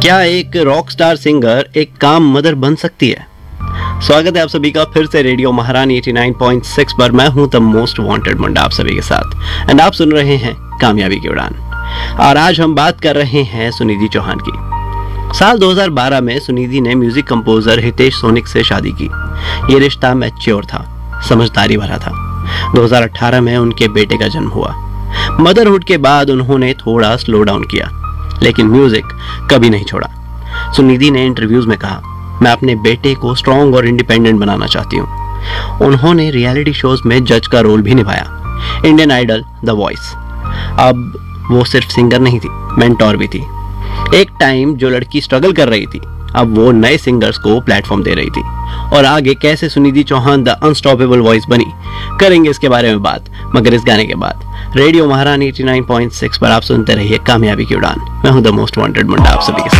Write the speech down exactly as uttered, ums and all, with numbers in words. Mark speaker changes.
Speaker 1: क्या एक rock star singer एक काम मदर बन सकती है? स्वागत है आप सभी का फिर से रेडियो महारानी नवासी पॉइंट छह पर। मैं हूं द मोस्ट वांटेड मुंडा आप सभी के साथ एंड आप सुन रहे हैं कामयाबी की उड़ान। और आज हम बात कर रहे हैं सुनिधि चौहान की। साल दो हज़ार बारह में सुनिधि ने म्यूजिक कंपोजर हितेश सोनिक से शादी की। ये रिश्ता मैच्योर था, समझदारी भरा था। दो हज़ार अठारह में उनके बेटे का जन्म हुआ। मदरहुड के बाद उन्होंने थोड़ा स्लो डाउन किया, लेकिन म्यूजिक कभी नहीं छोड़ा। सुनिधि ने इंटरव्यूज में कहा, मैं अपने बेटे को स्ट्रॉन्ग और इंडिपेंडेंट बनाना चाहती हूँ। उन्होंने रियलिटी शोज में जज का रोल भी निभाया, इंडियन आइडल, द वॉइस। अब वो सिर्फ सिंगर नहीं थी, मेंटोर भी थी। एक टाइम जो लड़की स्ट्रगल कर रही थी, अब वो नए सिंगर्स को प्लेटफॉर्म दे रही थी। और आगे कैसे Sunidhi Chauhan the unstoppable voice बनी, करेंगे इसके बारे में बात, मगर इस गाने के बाद। रेडियो महारानी नवासी पॉइंट छह पर आप सुनते रहिए कामयाबी की उड़ान। मैं हूं द मोस्ट वांटेड मुंडा आप सभी के साथ।